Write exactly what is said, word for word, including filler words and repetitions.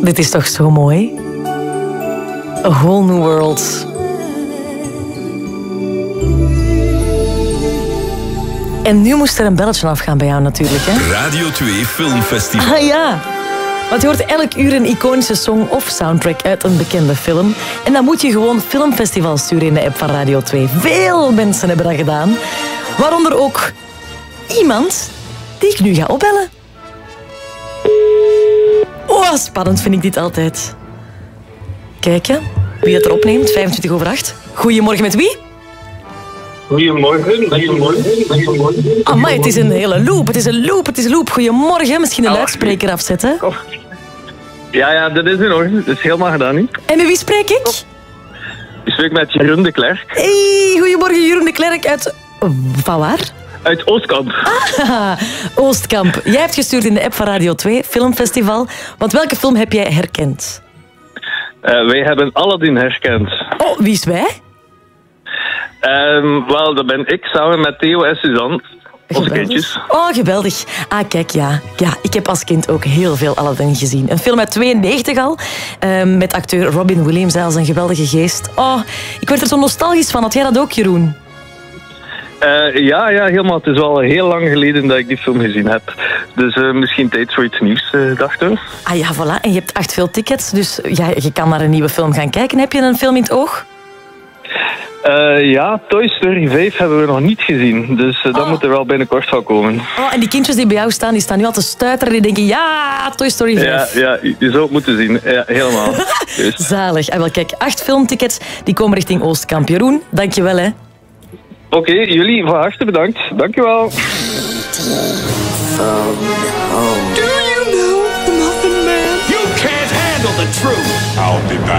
Dit is toch zo mooi? A Whole New World. En nu moest er een belletje afgaan bij jou natuurlijk, hè? Radio twee Filmfestival. Ah ja. Want je hoort elk uur een iconische song of soundtrack uit een bekende film. En dan moet je gewoon Filmfestival sturen in de app van Radio twee. Veel mensen hebben dat gedaan. Waaronder ook iemand die ik nu ga opbellen. Oh, spannend vind ik dit altijd. Kijken wie het erop neemt. vijfentwintig over acht. Goedemorgen, met wie? Goedemorgen. Goedemorgen. Goedemorgen. Amai, het is een hele loop. Het is een loop. Het is een loop. Goedemorgen. Misschien de luidspreker afzetten. Ja, ja, dat is in orde. Dat is helemaal gedaan, niet? En met wie spreek ik? Ik spreek met Jeroen de Klerk. Hey, goedemorgen, Jeroen de Klerk uit... Van waar? Uit Oostkamp. Ah, Oostkamp. Jij hebt gestuurd in de app van Radio twee, Filmfestival. Want welke film heb jij herkend? Uh, wij hebben Aladdin herkend. Oh, wie is wij? Um, Wel, dat ben ik samen met Theo en Suzanne. Onze kindjes. Oh, geweldig. Ah, kijk, ja. ja. Ik heb als kind ook heel veel Aladdin gezien. Een film uit tweeënnegentig al. Um, met acteur Robin Williams als een geweldige geest. Oh, ik werd er zo nostalgisch van. Had jij dat ook, Jeroen? Uh, ja, ja, helemaal. Het is al heel lang geleden dat ik die film gezien heb. Dus uh, misschien tijd voor iets nieuws, uh, dachten we. Ah ja, voilà. En je hebt echt veel tickets, dus ja, je kan naar een nieuwe film gaan kijken. Heb je een film in het oog? Uh, ja, Toy Story vijf hebben we nog niet gezien. Dus uh, dat oh. moet er wel binnenkort van komen. Oh, en die kindjes die bij jou staan, die staan nu al te stuiteren. Die denken, ja, Toy Story vijf. Ja, ja, je zou het moeten zien. Ja, helemaal. Dus. Zalig. En wel, kijk, acht filmtickets die komen richting Oostkamp. Jeroen, dankjewel, hè. Oké, okay, jullie van harte bedankt. Dankjewel. Do you know the Muffin Man? You can't handle the truth. I'll be back.